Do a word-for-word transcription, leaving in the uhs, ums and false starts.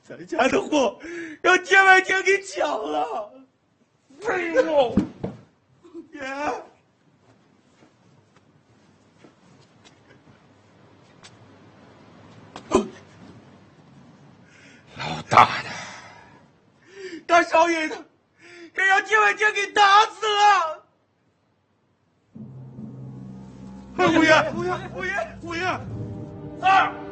咱家的货让天外天给抢了。哎呦，爷！ 老大的， 大少爷的，也让天外天给打死了。 五爷， 五爷，五爷， 五爷， 二。